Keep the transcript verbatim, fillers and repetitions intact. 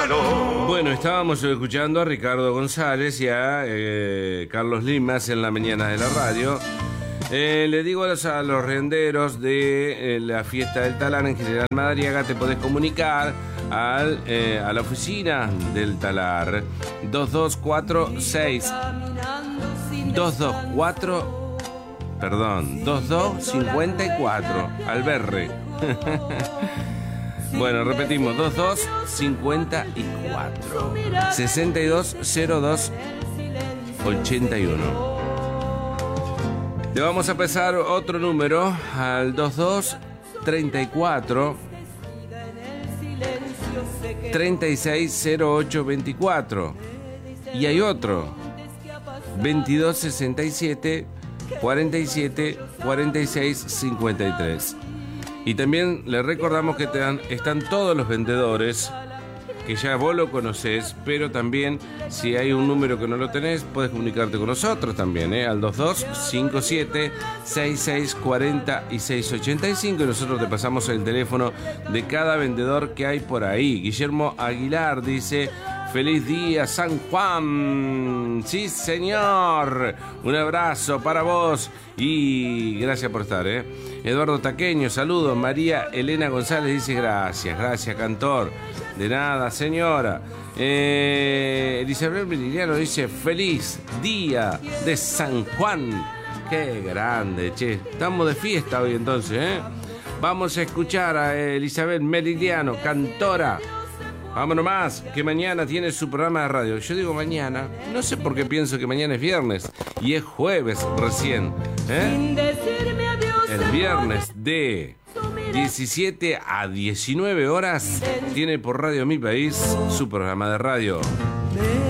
calor. Bueno, estábamos escuchando a Ricardo González y a eh, Carlos Limas en la mañana de la radio. Eh, le digo a los, a los renderos de eh, la fiesta del Talar en General Madariaga, te podés comunicar al, eh, a la oficina del Talar. dos dos cuatro seis dos dos cuatro Perdón, dos dos cincuenta y cuatro Alberre. Bueno, repetimos, dos dos cincuenta y cuatro sesenta y dos cero dos ochenta y uno. Le vamos a pasar otro número al dos dos treinta y cuatro treinta y seis cero ocho veinticuatro. Y hay otro, veintidós sesenta y siete cuarenta y siete cuarenta y seis cincuenta y tres. Y también le recordamos que te dan, están todos los vendedores, que ya vos lo conocés, pero también si hay un número que no lo tenés, puedes comunicarte con nosotros también, ¿eh? Al dos dos cincuenta y siete sesenta y seis cuarenta y seis ochenta y cinco, y nosotros te pasamos el teléfono de cada vendedor que hay por ahí. Guillermo Aguilar dice: feliz día, San Juan. Sí, señor. Un abrazo para vos y gracias por estar, ¿eh? Eduardo Taqueño, saludos. María Elena González dice: gracias, gracias, cantor. De nada, señora. Eh, Elizabeth Meliliano dice: feliz día de San Juan. Qué grande, che. Estamos de fiesta hoy entonces, ¿eh? Vamos a escuchar a Elizabeth Meliliano, cantora. Vámonos más, que mañana tiene su programa de radio. Yo digo mañana, no sé por qué pienso que mañana es viernes y es jueves recién, ¿eh? El viernes de diecisiete a diecinueve horas tiene por Radio Mi País su programa de radio.